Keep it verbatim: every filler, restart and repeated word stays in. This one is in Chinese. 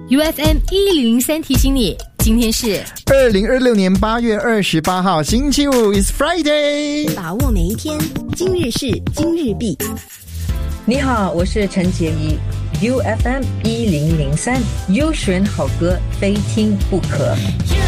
U F M 一零零三提醒你，今天是二零二六年八月二十八号，星期五 ，It's Friday。 把握每一天，今日事今日毕。 你好，我是陈洁仪 ，U F M 一零零三，优选好歌，非听不可。